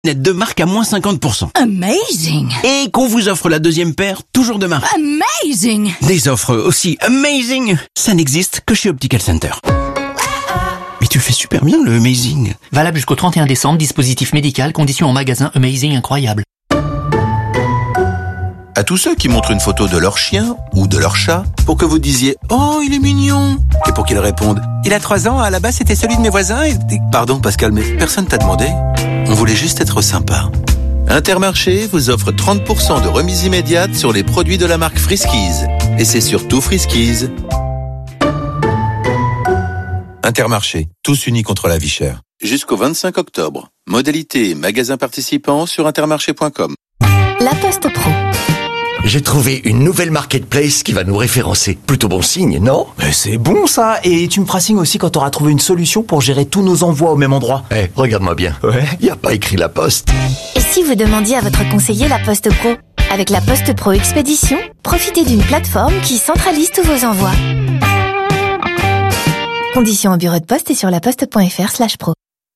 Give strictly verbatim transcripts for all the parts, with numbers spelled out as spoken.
Net de marque à moins cinquante pour cent. Amazing! Et qu'on vous offre la deuxième paire, toujours de marque. Amazing! Des offres aussi amazing, ça n'existe que chez Optical Center. Mais tu fais super bien le amazing. Valable jusqu'au trente et un décembre, dispositif médical, conditions en magasin, amazing incroyable. À tous ceux qui montrent une photo de leur chien ou de leur chat pour que vous disiez « Oh, il est mignon !» et pour qu'ils répondent « Il a trois ans, à la base c'était celui de mes voisins et... » Pardon Pascal, mais personne t'a demandé. On voulait juste être sympa. Intermarché vous offre trente pour cent de remise immédiate sur les produits de la marque Friskies. Et c'est surtout Friskies. Intermarché, tous unis contre la vie chère. Jusqu'au vingt-cinq octobre. Modalité et magasins participants sur intermarché point com. La Poste Pro. J'ai trouvé une nouvelle marketplace qui va nous référencer. Plutôt bon signe, non? Mais c'est bon ça. Et tu me feras signe aussi quand tu auras trouvé une solution pour gérer tous nos envois au même endroit. Eh, hey, regarde-moi bien. Ouais. Y a pas écrit La Poste. Et si vous demandiez à votre conseiller La Poste Pro? Avec La Poste Pro Expédition, profitez d'une plateforme qui centralise tous vos envois. Conditions au bureau de poste et sur laposte.fr slash pro.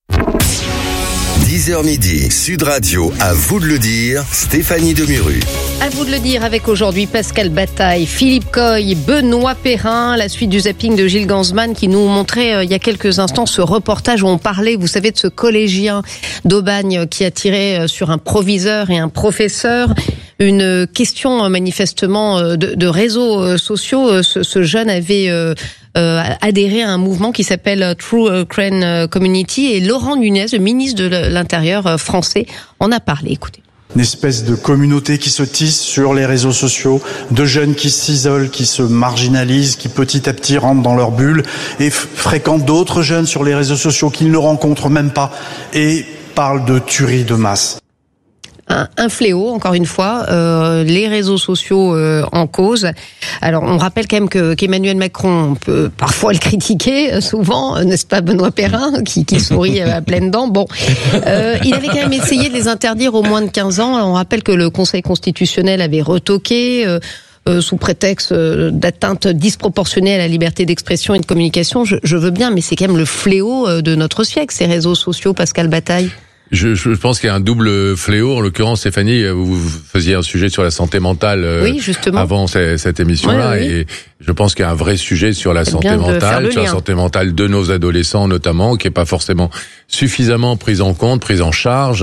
dix heures midi, Sud Radio, à vous de le dire, Stéphanie Demuru. À vous de le dire avec aujourd'hui Pascal Bataille, Philippe Coy, Benoît Perrin, la suite du zapping de Gilles Gansman qui nous montrait euh, il y a quelques instants ce reportage où on parlait, vous savez, de ce collégien d'Aubagne qui a tiré euh, sur un proviseur et un professeur. Une question euh, manifestement euh, de, de réseaux euh, sociaux. Euh, ce, ce jeune avait euh, euh, adhéré à un mouvement qui s'appelle True Ukraine Community et Laurent Nunez, le ministre de l'Intérieur euh, français, en a parlé. Écoutez. Une espèce de communauté qui se tisse sur les réseaux sociaux, de jeunes qui s'isolent, qui se marginalisent, qui petit à petit rentrent dans leur bulle et f- fréquentent d'autres jeunes sur les réseaux sociaux qu'ils ne rencontrent même pas et parlent de tuerie de masse. Un, un fléau, encore une fois, euh, les réseaux sociaux euh, en cause. Alors, on rappelle quand même que qu'Emmanuel Macron, on peut parfois le critiquer, souvent, n'est-ce pas, Benoît Perrin, qui, qui sourit à pleines dents. Bon, euh, il avait quand même essayé de les interdire aux moins de quinze ans. On rappelle que le Conseil constitutionnel avait retoqué... Euh, Euh, sous prétexte euh, d'atteinte disproportionnée à la liberté d'expression et de communication. Je, je veux bien, mais c'est quand même le fléau euh, de notre siècle, ces réseaux sociaux, Pascal Bataille. Je, je pense qu'il y a un double fléau. En l'occurrence, Stéphanie, vous faisiez un sujet sur la santé mentale euh, oui, justement. avant cette, cette émission-là. Oui, oui. Et je pense qu'il y a un vrai sujet sur la C'est santé bien de faire mentale, le sur lien. la santé mentale de nos adolescents notamment, qui est pas forcément suffisamment prise en compte, prise en charge,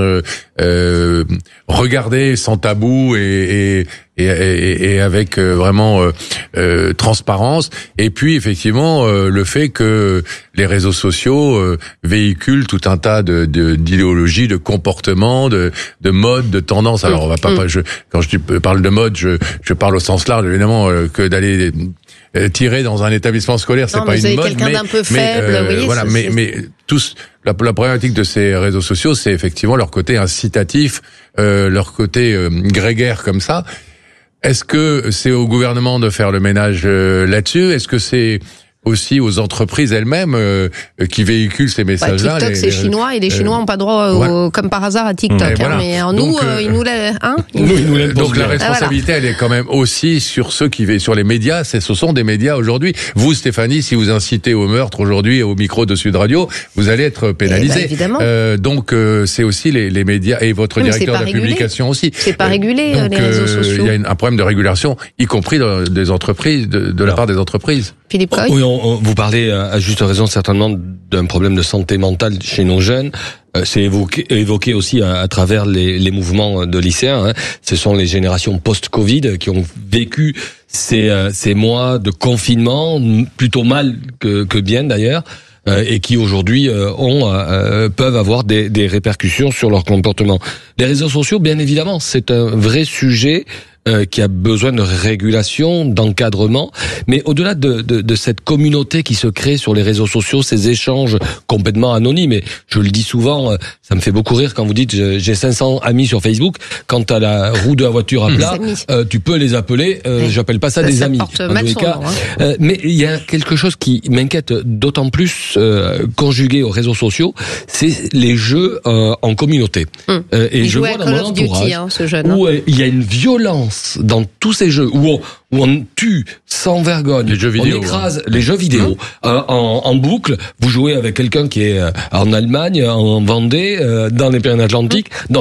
euh, regardée sans tabou et, et, et, et avec vraiment euh, euh, transparence. Et puis effectivement, euh, le fait que les réseaux sociaux euh, véhiculent tout un tas de, de d'idéologies, de comportements, de, de modes, de tendances. Alors on va pas, mmh. pas je, quand je parle de mode, je, je parle au sens large évidemment euh, que d'aller tirer dans un établissement scolaire, c'est non, pas mais une mode, quelqu'un mais, d'un peu mais faible, euh, vous voyez, voilà, c'est, mais c'est... mais tous la, la problématique de ces réseaux sociaux, c'est effectivement leur côté incitatif, euh, leur côté euh, grégaire comme ça. Est-ce que c'est au gouvernement de faire le ménage euh, là-dessus? Est-ce que c'est aussi aux entreprises elles-mêmes euh, qui véhiculent ces messages-là? Bah, TikTok, les, c'est les, chinois et les Chinois n'ont euh, pas droit, au, voilà. comme par hasard, à TikTok. Hein, voilà. Mais en donc, nous, euh, euh, ils nous l'a, hein ils nous, nous... nous donc la responsabilité, ah, voilà. elle est quand même aussi sur ceux qui veillent sur les médias. C'est, ce sont des médias aujourd'hui. Vous, Stéphanie, si vous incitez au meurtre aujourd'hui au micro de Sud Radio, vous allez être pénalisé. Eh ben, évidemment. Euh, donc euh, c'est aussi les, les médias et votre oui, directeur de la régulé. publication aussi. C'est pas régulé euh, donc, les réseaux sociaux. Il y a une, un problème de régulation, y compris dans des entreprises, de, de la part des entreprises. Philippe Coy. Oui, on, on, vous parlez à juste raison certainement d'un problème de santé mentale chez nos jeunes. Euh, c'est évoqué, évoqué aussi à, à travers les, les mouvements de lycéens. Hein. Ce sont les générations post-Covid qui ont vécu ces, euh, ces mois de confinement, plutôt mal que, que bien d'ailleurs, euh, et qui aujourd'hui euh, ont euh, peuvent avoir des, des répercussions sur leur comportement. Les réseaux sociaux, bien évidemment, c'est un vrai sujet. Euh, qui a besoin de régulation, d'encadrement, mais au-delà de, de, de cette communauté qui se crée sur les réseaux sociaux, ces échanges complètement anonymes, et je le dis souvent, euh, ça me fait beaucoup rire quand vous dites j'ai cinq cents amis sur Facebook, quand t'as la roue de la voiture à plat, euh, tu peux les appeler, euh, oui. j'appelle pas ça, ça des ça amis. Porte mal son cas. Nom, hein. euh, mais il y a quelque chose qui m'inquiète d'autant plus euh, conjugué aux réseaux sociaux, c'est les jeux euh, en communauté. Hum. Euh, et il je vois à dans Call mon of entourage Duty, hein, ce jeune, où hein. euh, il y a une violence dans tous ces jeux où on, où on tue sans vergogne, les jeux vidéo, on écrase hein. les jeux vidéo euh, en, en boucle, vous jouez avec quelqu'un qui est en Allemagne, en Vendée, euh, dans les Pyrénées-Atlantiques,